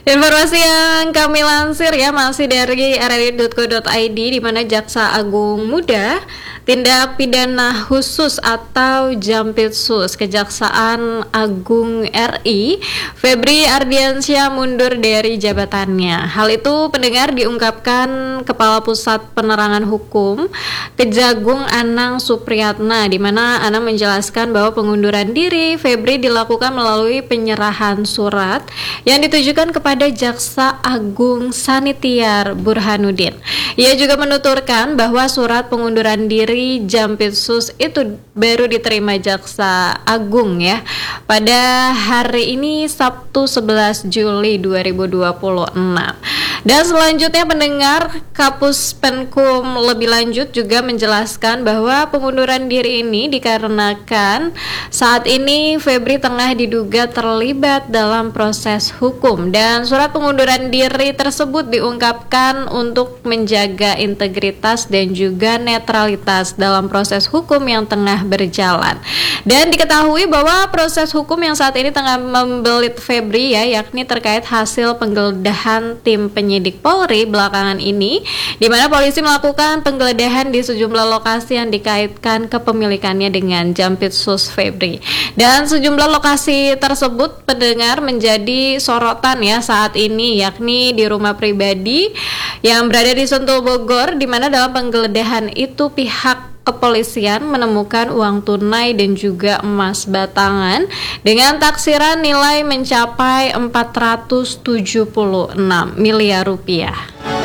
Informasi yang kami lansir ya masih dari rri.co.id, di mana Jaksa Agung Muda Tindak Pidana Khusus atau Jampitsus Kejaksaan Agung RI Febri Ardiansyah mundur dari jabatannya. Hal itu pendengar diungkapkan Kepala Pusat Penerangan Hukum Kejagung Anang Supriyatna, di mana Anang menjelaskan bahwa pengunduran diri Febri dilakukan melalui penyerahan surat yang ditujukan kepada Jaksa Agung Sanitiar Burhanuddin. Ia juga menuturkan bahwa surat pengunduran diri Jampitsus itu baru diterima Jaksa Agung ya pada hari ini Sabtu 11 Juli 2026. Dan selanjutnya pendengar, Kapus Penkum lebih lanjut juga menjelaskan bahwa pengunduran diri ini dikarenakan saat ini Febri tengah diduga terlibat dalam proses hukum, dan surat pengunduran diri tersebut diungkapkan untuk menjaga integritas dan juga netralitas dalam proses hukum yang tengah berjalan. Dan diketahui bahwa proses hukum yang saat ini tengah membelit Febri ya, yakni terkait hasil penggeledahan tim penyidik Polri belakangan ini, di mana polisi melakukan penggeledahan di sejumlah lokasi yang dikaitkan kepemilikannya dengan Jampitsus Febri. Dan sejumlah lokasi tersebut pendengar menjadi sorotan ya saat ini, yakni di rumah pribadi yang berada di Sentul Bogor, di mana dalam penggeledahan itu pihak kepolisian menemukan uang tunai dan juga emas batangan dengan taksiran nilai mencapai 476 miliar rupiah.